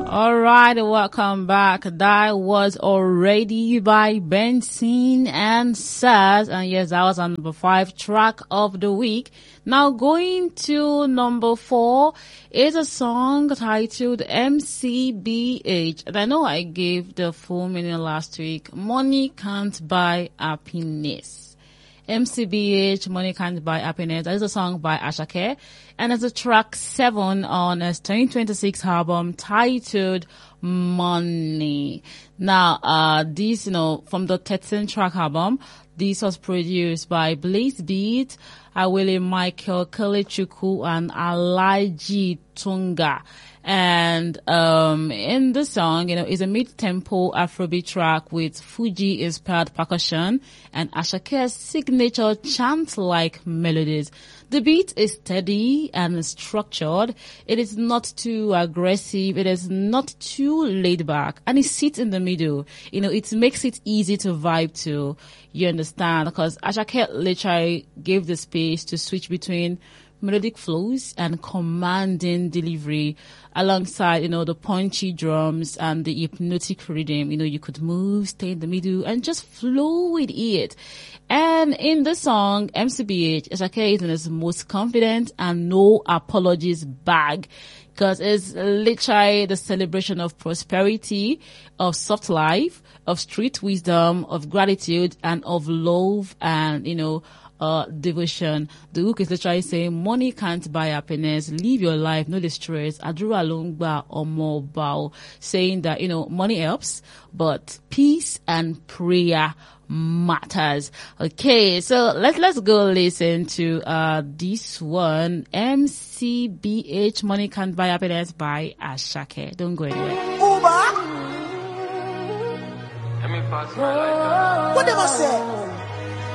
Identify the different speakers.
Speaker 1: All right, welcome back. That was Already by Benson and Saz. And yes, that was our number 5 track of the week. Now going to number 4 is a song titled MCBH. And I know I gave the full meaning last week. Money can't buy happiness. MCBH, Money Can't Buy Happiness. That is a song by Ashake. And it's a track 7 on his 2026 album titled Money. Now, this, from the 13 track album, this was produced by Blaze Beat, Awele Michael, Kelechuku, and Alaji Tunga. And in the song, is a mid-tempo Afrobeat track with Fuji-inspired percussion and Ashake's signature chant-like melodies. The beat is steady and structured. It is not too aggressive. It is not too laid back. And it sits in the middle. It makes it easy to vibe to. You understand? Because Ashake literally gave the space to switch between melodic flows and commanding delivery alongside, the punchy drums and the hypnotic rhythm. You could move, stay in the middle and just flow with it. And in the song, MCBH, Ashake is in his most confident and no apologies bag, because it's literally the celebration of prosperity, of soft life, of street wisdom, of gratitude, and of love and, devotion. The hook is literally saying, money can't buy happiness. Live your life, no distress. Adura longba or more bow. Saying that, money helps, but peace and prayer matters. Okay, so let's go listen to this one. MCBH, Money Can't Buy Happiness by Ashake. Don't go anywhere.
Speaker 2: Uber. Let me pass my life. What am I say?